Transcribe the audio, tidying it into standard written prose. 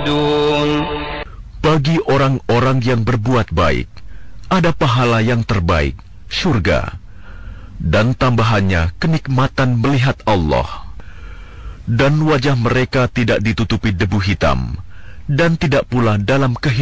خالدون. Bagi orang-orang yang berbuat baik, ada pahala yang terbaik, syurga, dan tambahannya kenikmatan melihat Allah. Dan wajah mereka tidak ditutupi debu hitam, dan tidak pula dalam kehidupan